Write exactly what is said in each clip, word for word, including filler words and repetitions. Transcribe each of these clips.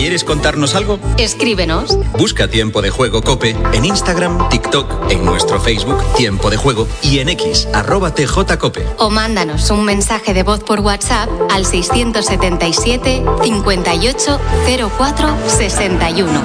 ¿Quieres contarnos algo? Escríbenos. Busca Tiempo de Juego COPE en Instagram, TikTok, en nuestro Facebook Tiempo de Juego y en X, arroba tjcope. O mándanos un mensaje de voz por WhatsApp al seiscientos setenta y siete, cincuenta y ocho, cero cuatro, sesenta y uno.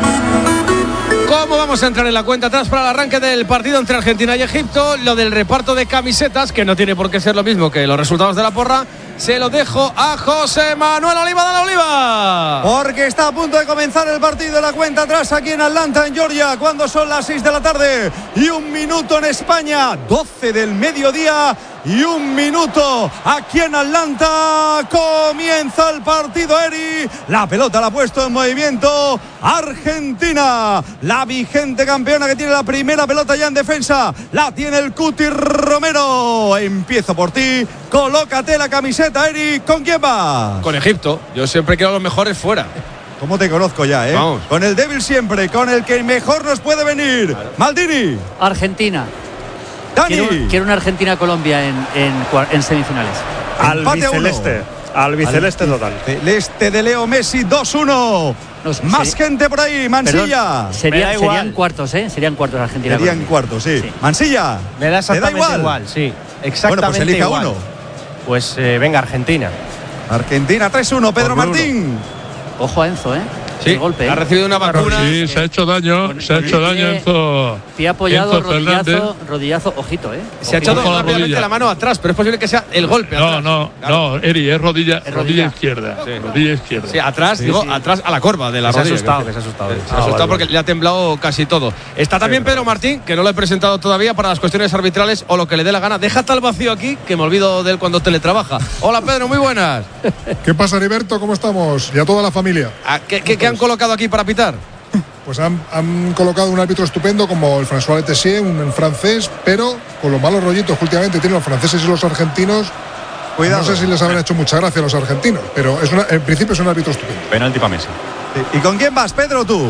¿Cómo vamos a entrar en la cuenta atrás para el arranque del partido entre Argentina y Egipto? Lo del reparto de camisetas, que no tiene por qué ser lo mismo que los resultados de la porra, se lo dejo a José Manuel Oliva de la Oliva. Porque está a punto de comenzar el partido de la cuenta atrás aquí en Atlanta, en Georgia, cuando son las seis de la tarde y un minuto en España, doce del mediodía y un minuto aquí en Atlanta. Comienza el partido, Eri. La pelota la ha puesto en movimiento Argentina, la vigente campeona que tiene la primera pelota ya en defensa. La tiene el Cuti Romero. Empiezo por ti. Colócate la camiseta, Eri. ¿Con quién va? Con Egipto. Yo siempre quiero los mejores fuera. ¿Cómo te conozco ya, eh? Vamos. Con el débil siempre, con el que mejor nos puede venir. Claro. Maldini. Argentina. Dani. Quiero, quiero una Argentina-Colombia en, en, en semifinales. Albiceleste. Albiceleste total. Celeste de Leo Messi, dos uno. Nos, Más sería, gente por ahí, Mansilla. Perdón, sería, serían cuartos, ¿eh? Serían cuartos Argentina. Serían cuartos, sí. sí. Mansilla. Me da exactamente igual? igual, sí. Exactamente bueno, pues elija igual. uno. Pues eh, venga, Argentina. Argentina tres uno, Pedro Martín. Ojo a Enzo, ¿eh? Sí, el golpe, ¿eh? Ha recibido una vacuna. Sí, se ha hecho daño, con, se ha hecho daño Enzo. Pie apoyado, Enzo rodillazo, rodillazo, ojito, ¿eh? Se ha echado rápidamente la mano atrás, pero es posible que sea el golpe. No, atrás. no, claro. no, Eri, es rodilla, es rodilla, rodilla izquierda. Sí. Rodilla izquierda. Sí, atrás, sí, digo, sí. atrás a la corva de la se rodilla. Ha asustado, que se ha asustado, se ha asustado porque le ha temblado casi todo. Está también Pedro Martín, que no lo he presentado todavía para las cuestiones arbitrales o lo que le dé la gana. Deja tal vacío aquí que me olvido de él cuando teletrabaja. Hola Pedro, muy buenas. ¿Qué pasa, Heriberto? ¿Cómo estamos? Y a toda la familia. ¿Qué, qué, qué han colocado aquí para pitar? Pues han, han colocado un árbitro estupendo como el François Letessier, un francés, pero con los malos rollitos que últimamente tienen los franceses y los argentinos. Cuidado. No sé si les habrán hecho mucha gracia a los argentinos, pero es una, en principio es un árbitro estupendo. Penalti para Messi. ¿Y con quién vas, Pedro, tú?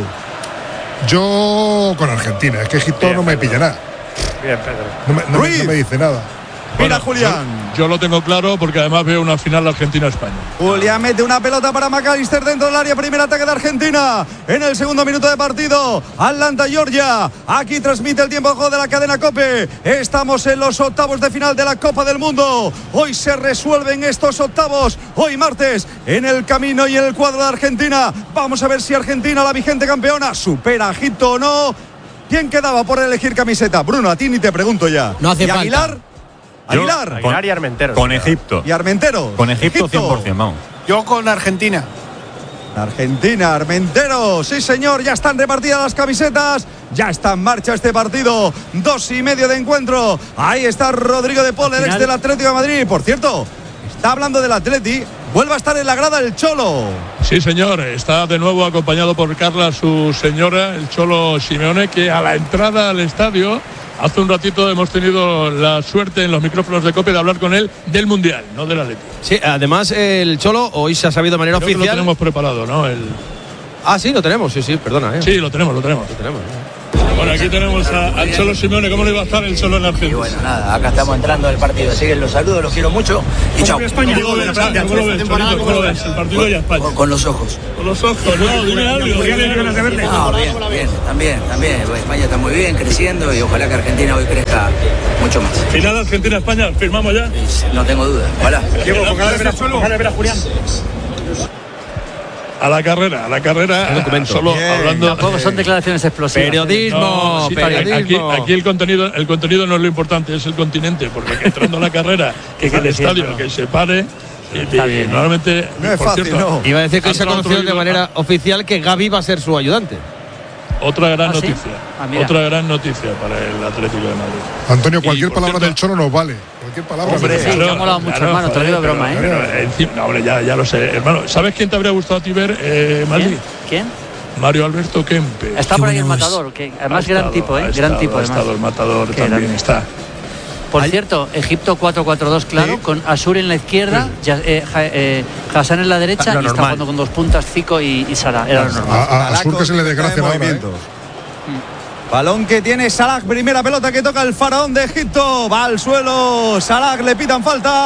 Yo con Argentina, es que Egipto bien, no me pilla nada. Bien, Pedro. No me, no me, no me dice nada. Mira, bueno, Julián. Yo, yo lo tengo claro porque además veo una final Argentina-España. Julián mete una pelota para McAllister dentro del área. Primer ataque de Argentina en el segundo minuto de partido. Atlanta, Georgia. Aquí transmite el tiempo de juego de la cadena COPE. Estamos en los octavos de final de la Copa del Mundo. Hoy se resuelven estos octavos. Hoy martes en el camino y en el cuadro de Argentina. Vamos a ver si Argentina, la vigente campeona, supera a Egipto o no. ¿Quién quedaba por elegir camiseta? Bruno, a ti ni te pregunto ya. No hace ¿Y falta. Aguilar? Yo, Aguilar. Aguilar y Armentero. Con Egipto. ¿Y Armentero? Con Egipto, Egipto cien por ciento, vamos. Yo con Argentina. Argentina, Armentero, sí señor, ya están repartidas las camisetas, ya está en marcha este partido, dos y medio de encuentro. Ahí está Rodrigo de Paul, el ex del Atlético de Madrid. Por cierto, está hablando del Atleti, vuelve a estar en la grada el Cholo. Sí señor, está de nuevo acompañado por Carla, su señora, el Cholo Simeone, que a la entrada al estadio hace un ratito hemos tenido la suerte en los micrófonos de COPE de hablar con él del Mundial, no del Atlético. Sí, además el Cholo hoy se ha sabido de manera Creo oficial. Que lo tenemos preparado, ¿no? El... Ah, sí, lo tenemos, sí, sí, perdona. ¿eh? Sí, lo tenemos, lo tenemos. Lo tenemos ¿eh? Bueno, aquí tenemos a, al Cholo Simeone. ¿Cómo le iba a estar el Cholo en Argentina? Y bueno, nada, acá estamos entrando al partido. Así que los saludos, los quiero mucho y chao. España, ¿cómo lo ves, ¿Cómo lo ves? El partido y España. Con, con los ojos. Con los ojos, no, dime algo. No, bien, bien, también, también. España está muy bien, creciendo y ojalá que Argentina hoy crezca mucho más. Final Argentina-España, ¿firmamos ya? No tengo duda, ojalá. Diego, ojalá ver a Julián. A la carrera, a la carrera. Solo Bien. hablando. Tampoco son declaraciones explosivas. Periodismo, no, sí, periodismo. Aquí, aquí el contenido, el contenido no es lo importante, es el continente, porque entrando a la carrera, que, que el estadio, no. que se pare. Y, y, normalmente, no es por fácil, cierto, no. Iba a decir que se ha conocido de manera oficial que Gavi va a ser su ayudante. Otra gran ¿Ah, sí? noticia. Ah, otra gran noticia para el Atlético de Madrid. Antonio, cualquier y, palabra cierto, del Cholo nos vale. Cualquier palabra. Hombre, sí, claro, me ha molado mucho, claro, hermano. Te lo digo de broma, ¿eh? Pero, pero, encima, no, hombre, ya, ya lo sé. Hermano, ¿sabes quién te habría gustado a ti ver, eh, Madrid? ¿Quién? Mario Alberto Kempe. Está por ahí el matador, que además gran tipo, ¿eh? Gran tipo, además. Ha estado el matador también, está. Por cierto, Egipto cuatro cuatro dos, claro, sí. Con Asur en la izquierda, sí. ya, eh, eh, Hassan en la derecha lo y normal. Está jugando con dos puntas, Zico y, y Sara. Era lo normal. A, a Asur que se le desgracia ahora, ¿eh? Balón que tiene Salah, primera pelota que toca el faraón de Egipto. Va al suelo, Salah, le pitan falta.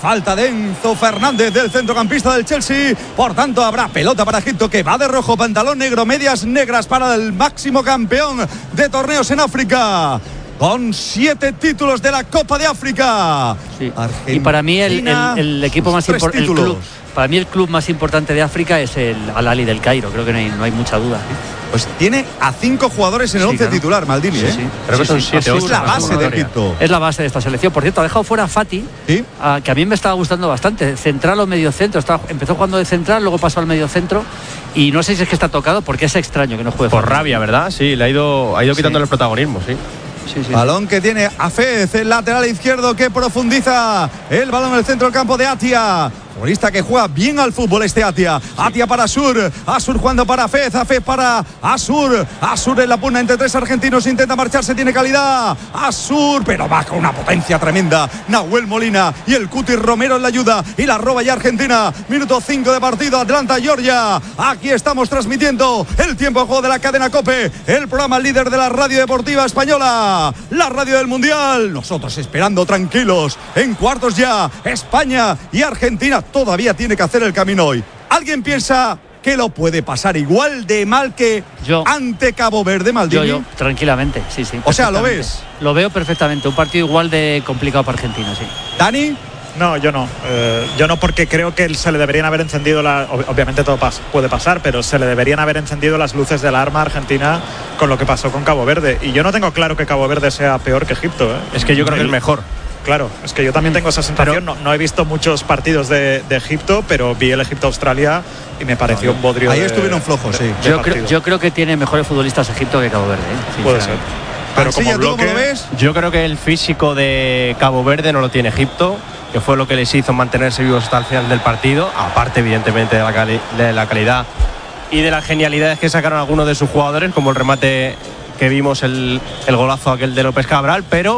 falta de Enzo Fernández, del centrocampista del Chelsea. Por tanto, habrá pelota para Egipto, que va de rojo, pantalón negro, medias negras para el máximo campeón de torneos en África, con siete títulos de la Copa de África. Sí. Y para mí el, el, el equipo más importante, para mí el club más importante de África es el Al Ahly del Cairo. Creo que no hay, no hay mucha duda. Pues tiene a cinco jugadores en el sí, once claro. titular, Maldini. Sí, ¿eh? sí. Creo que sí, son sí, siete. Es la base de Egipto. Es la base de esta selección. Por cierto, ha dejado fuera a Fati, ¿sí? a, que a mí me estaba gustando bastante. Central o medio centro. Estaba, empezó jugando de central, luego pasó al medio centro. Y no sé si es que está tocado, porque es extraño que no juegue. Por Fati. rabia, ¿verdad? Sí, le ha ido, ha ido quitando sí. el protagonismo, sí. Sí, sí. Balón que tiene Hafez, el lateral izquierdo, que profundiza el balón en el centro del campo de Atia. Futbolista que juega bien al fútbol este Atia. Sí. Atia para Asur. Asur jugando para Hafez. Hafez para Asur. Asur en la pugna entre tres argentinos. Intenta marcharse. Tiene calidad. Asur, pero va con una potencia tremenda. Nahuel Molina y el Cuti Romero en la ayuda. Y la roba ya Argentina. Minuto cinco de partido. Atlanta, Georgia. Aquí estamos transmitiendo el tiempo de juego de la cadena COPE. El programa líder de la radio deportiva española. La radio del Mundial. Nosotros esperando tranquilos. En cuartos ya. España y Argentina. Todavía tiene que hacer el camino hoy. ¿Alguien piensa que lo puede pasar igual de mal que yo, ante Cabo Verde, Maldini? Yo, yo, tranquilamente, sí, sí. O sea, ¿lo ves? Lo veo perfectamente. Un partido igual de complicado para Argentina, sí. ¿Dani? No, yo no. Eh, yo no, porque creo que se le deberían haber encendido, la, obviamente todo pas, puede pasar, pero se le deberían haber encendido las luces de alarma a Argentina con lo que pasó con Cabo Verde. Y yo no tengo claro que Cabo Verde sea peor que Egipto. ¿eh? Es que yo creo que es mejor. Claro, es que yo también tengo esa sensación. No, no he visto muchos partidos de, de Egipto, pero vi el Egipto-Australia y me pareció no, un bodrio. Ahí de, estuvieron flojos, de, sí. De yo, creo, yo creo que tiene mejores futbolistas Egipto que Cabo Verde. ¿eh? Puede ser. Pero Pansilla, como bloque, ¿tú cómo lo ves? Yo creo que el físico de Cabo Verde no lo tiene Egipto, que fue lo que les hizo mantenerse vivos hasta el final del partido, aparte evidentemente de la, cali de la calidad y de las genialidades que sacaron algunos de sus jugadores, como el remate que vimos, el, el golazo aquel de López Cabral, pero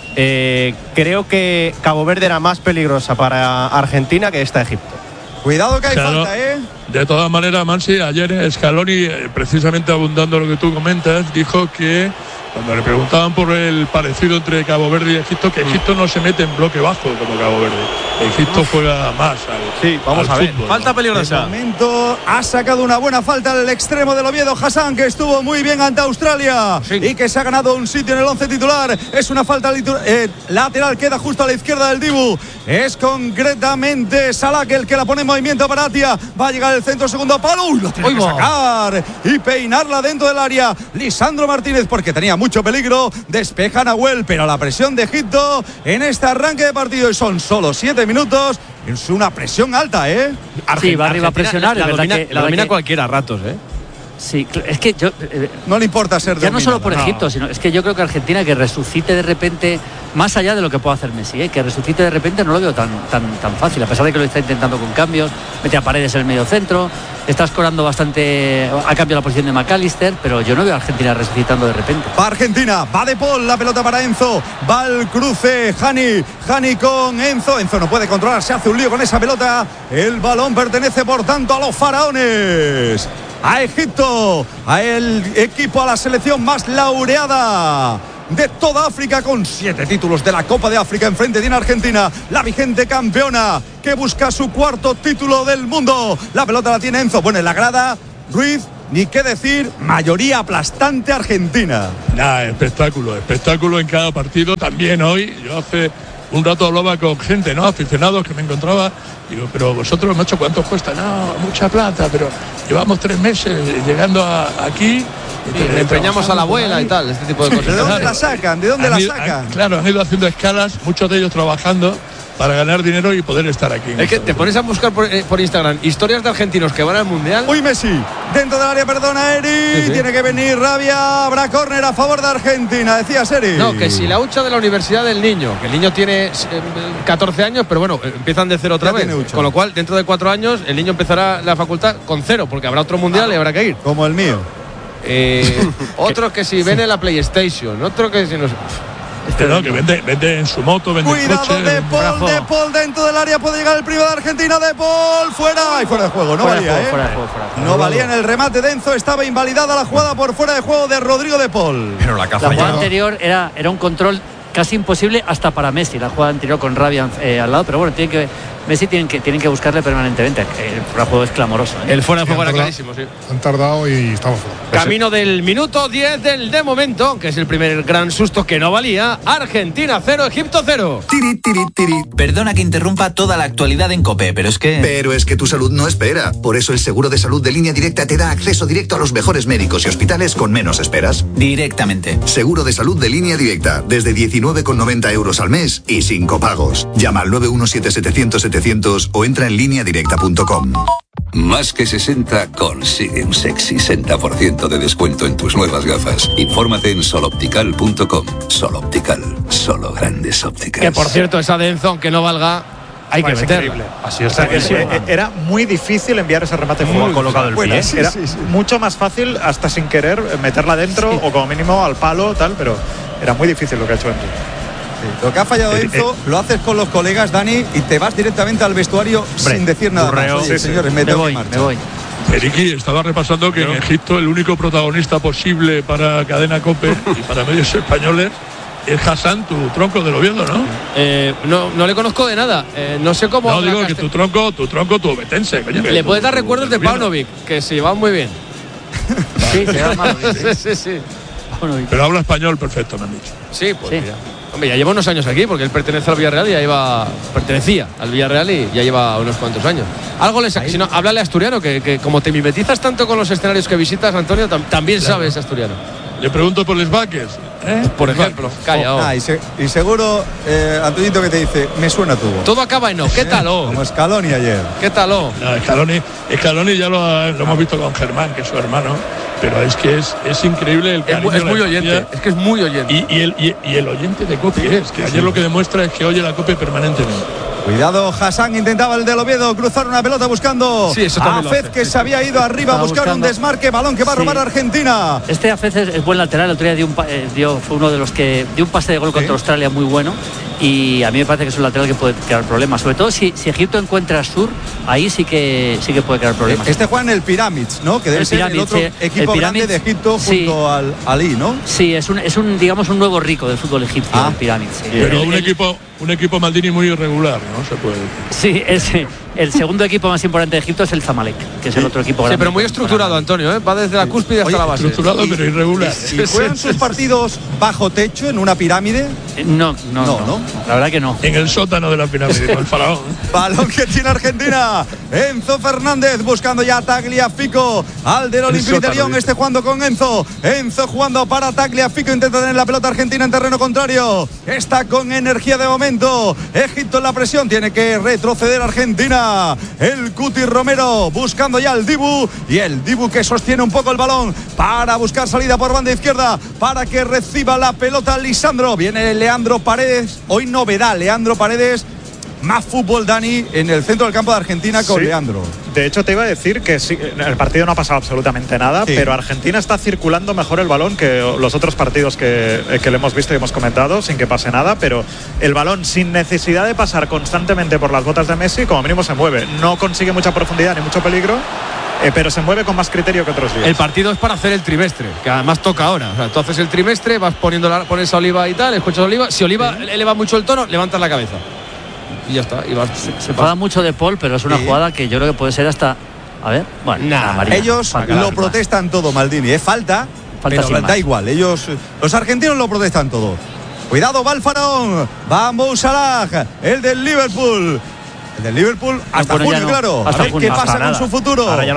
Eh, creo que Cabo Verde era más peligrosa para Argentina que esta Egipto. Cuidado que hay claro, falta, ¿eh? De todas maneras, Mansi, ayer Scaloni, precisamente abundando lo que tú comentas, dijo que cuando le preguntaban por el parecido entre Cabo Verde y Egipto, que Egipto no se mete en bloque bajo como Cabo Verde. Egipto juega más al, sí, vamos al a ver. fútbol, falta ¿no? peligrosa. De momento ha sacado una buena falta al extremo del Oviedo, Hassan, que estuvo muy bien ante Australia sí. y que se ha ganado un sitio en el once titular. Es una falta eh, lateral, queda justo a la izquierda del Dibu. Es concretamente Salah el que la pone en movimiento para Atia. Va a llegar el centro, segundo palo. Uy, lo tiene Oigo. que sacar y peinarla dentro del área. Lisandro Martínez, porque tenía mucho peligro. Despeja Nahuel, pero la presión de Egipto en este arranque de partido, y son solo siete minutos. Es una presión alta, ¿eh? Argen sí, va arriba a presionar. La, la domina, que, la domina que... cualquiera a ratos, ¿eh? Sí, es que yo eh, no le importa ser ya no solo por no. Egipto, sino es que yo creo que Argentina, que resucite de repente, más allá de lo que pueda hacer Messi, ¿eh? que resucite de repente no lo veo tan tan tan fácil, a pesar de que lo está intentando con cambios, mete a Paredes en el medio centro, está escorando bastante, ha cambiado la posición de McAllister, pero yo no veo a Argentina resucitando de repente. Va Argentina, va De Paul, la pelota para Enzo, va el cruce, Hani, Hani con Enzo, Enzo no puede controlar, se hace un lío con esa pelota, el balón pertenece por tanto a los faraones, a Egipto, a el equipo, a la selección más laureada de toda África, con siete títulos de la Copa de África. Enfrente tiene Argentina, la vigente campeona, que busca su cuarto título del mundo. La pelota la tiene Enzo, bueno, en la grada Ruiz, ni qué decir, mayoría aplastante argentina. Nah, espectáculo, espectáculo en cada partido. También hoy, yo hace un rato hablaba con gente, ¿no? Aficionados que me encontraba. Digo, pero vosotros, macho, ¿cuánto cuesta? No, mucha plata, pero llevamos tres meses llegando a, aquí. Y le empeñamos a la abuela y tal, este tipo de cosas. ¿De dónde claro. la sacan? ¿De dónde han la ido, sacan? Han, claro, han ido haciendo escalas, muchos de ellos trabajando para ganar dinero y poder estar aquí. Es que te pones a buscar por, eh, por Instagram historias de argentinos que van al Mundial. Uy, Messi, dentro del área, perdona, Eri. Sí, sí. Tiene que venir Rabia, habrá córner a favor de Argentina, decías, Eri. No, que si la hucha de la universidad del niño, que el niño tiene eh, catorce años, pero bueno, empiezan de cero otra ya vez. Con lo cual, dentro de cuatro años, el niño empezará la facultad con cero, porque habrá otro Mundial ah, y habrá que ir. Como el mío. Eh, otros que si ven en la PlayStation, otro que si no sé. Este no, que vende, vende en su moto, vende Cuidado, coche. De Paul, De Paul dentro del área, puede llegar el primo de Argentina, De Paul, fuera, y fuera de juego, no fuera valía, juego, ¿eh? Fuera de juego, fuera de juego. No valía en el remate de Enzo, estaba invalidada la jugada por fuera de juego de Rodrigo De Paul. Pero la, la jugada anterior era, era un control casi imposible hasta para Messi, la jugada anterior con Rabia eh, al lado, pero bueno, tiene que, Messi tienen que, tienen que buscarle permanentemente. El fuera de juego es clamoroso, ¿eh? El fuera de juego Sí, era han clarísimo, sí. Han tardado y estamos fuera. Camino del minuto diez del de momento, que es el primer gran susto que no valía. Argentina cero, Egipto cero. Tiri, tiri, tiri. Perdona que interrumpa toda la actualidad en COPE, pero es que... Pero es que tu salud no espera. Por eso el seguro de salud de Línea Directa te da acceso directo a los mejores médicos y hospitales con menos esperas. Directamente. Seguro de salud de Línea Directa, desde diecinueve con noventa euros al mes y sin copagos. Llama al nueve uno siete setecientos setecientos o entra en línea directa punto com. Más que sesenta consigue un sexy sesenta por ciento de descuento en tus nuevas gafas. Infórmate en sol optical punto com. Sol Optical, solo grandes ópticas. Que por cierto, esa de Enzo, aunque no valga, hay que Es meterla. increíble. Así O es, sea, que clarísimo. era muy difícil enviar ese remate fuera. Muy colocado el Buena, pie. sí, era sí, sí. mucho más fácil, hasta sin querer, meterla dentro sí. o como mínimo al palo, tal, pero era muy difícil lo que ha hecho Enzo. Lo que ha fallado Enzo, eh, eh. lo haces con los colegas, Dani, y te vas directamente al vestuario Hombre, sin decir nada burreo. más. Oye, sí, señores, sí. me, me tengo voy, que marchar. me voy. Eriki, estaba repasando que en Egipto el único protagonista posible para Cadena COPE y para medios españoles es Hassan, tu tronco del Oviedo, ¿no? Eh, no, no le conozco de nada. Eh, no sé cómo. No, digo que tu tronco, tu tronco, tu obetense. Coño, le tu, puedes dar tu, recuerdos de Paunovic, que se llevan muy bien. Sí, se llama sí, sí, sí. Pero habla español perfecto, me han dicho. Sí, pues sí. mira. Hombre, ya lleva unos años aquí, porque él pertenece al Villarreal y ya lleva, pertenecía al Villarreal y ya lleva unos cuantos años. Algo le saca, si no, háblale asturiano, que, que como te mimetizas tanto con los escenarios que visitas, Antonio, tam, también claro. sabes asturiano. Le pregunto por los baques, ¿eh? Por ejemplo, calla. Oh, ah, y, se, y seguro, eh, Antonito, que te dice, me suena tu voz. Todo acaba en no. ¿Qué tal? Oh? Como Scaloni ayer. ¿Qué tal? Oh? No, Scaloni, Scaloni ya lo, ha, lo hemos visto con Germán, que es su hermano. Pero es que es, es increíble el cariño. Es, es muy oyente, es que es muy oyente. Y, y, el, y, y el oyente de COPE es, que ayer lo que demuestra es que oye la COPE permanentemente. Cuidado, Hassan intentaba el del Oviedo cruzar una pelota buscando sí, a Fez, que sí, se había ido arriba a buscar buscando. un desmarque, balón que va a robar sí. Argentina. Este Afez es, es buen lateral, el otro día dio un, eh, dio, fue uno de los que dio un pase de gol contra ¿Sí? Australia muy bueno. Y a mí me parece que es un lateral que puede crear problemas, sobre todo si, si Egipto encuentra a Sur, ahí sí que sí que puede crear problemas. Este juega en el Pyramids, ¿no? Que debe el ser Pyramids, el otro sí, equipo el grande de Egipto junto sí. al Ali, ¿no? Sí, es un, es un digamos un nuevo rico del fútbol egipcio, ah. el Pyramids. Sí. Pero el, un el, equipo un equipo Maldini muy irregular, ¿no? Se puede decir. Sí, es el segundo equipo más importante de Egipto es el Zamalek, que es sí. el otro equipo grande. Sí, pero muy estructurado, Antonio, ¿eh? Va desde la cúspide hasta Oye, la base. Estructurado, pero irregular. ¿Y, y juegan sus partidos bajo techo, en una pirámide? No, no, no, no, no. La verdad que no. En el sótano de la pirámide, con el faraón. Balón que tiene Argentina. Enzo Fernández buscando ya a Tagliafico. Al del Olympique de Lyon, este jugando con Enzo. Enzo jugando para Tagliafico. Intenta tener la pelota Argentina en terreno contrario. Está con energía de momento. Egipto en la presión. Tiene que retroceder Argentina. El Cuti Romero buscando ya el Dibu. Y el Dibu que sostiene un poco el balón para buscar salida por banda izquierda. Para que reciba la pelota Lisandro. Viene Leandro Paredes. Hoy novedad, Leandro Paredes. Más fútbol, Dani, en el centro del campo de Argentina con sí. Leandro. De hecho, te iba a decir que sí, el partido no ha pasado absolutamente nada, sí. pero Argentina está circulando mejor el balón que los otros partidos que, que le hemos visto y hemos comentado, sin que pase nada, pero el balón, sin necesidad de pasar constantemente por las botas de Messi, como mínimo se mueve. No consigue mucha profundidad ni mucho peligro, eh, pero se mueve con más criterio que otros días. El partido es para hacer el trimestre, que además toca ahora. O sea, tú haces el trimestre, vas poniendo la, pones a Oliva y tal, escuchas a Oliva. Si Oliva sí. eleva mucho el tono, levantas la cabeza. Y ya está. Y vas, se se enfada mucho de Paul, pero es una sí. jugada que yo creo que puede ser hasta. A ver, bueno, nah, María, ellos lo protestan todo, Maldini. Es ¿eh? falta, falta pero da igual. Ellos, los argentinos lo protestan todo. Cuidado, va el faraón. Va Mo Salah, el del Liverpool. El del Liverpool hasta bueno, junio, no, claro. Hasta a ver junio, qué pasa con su futuro.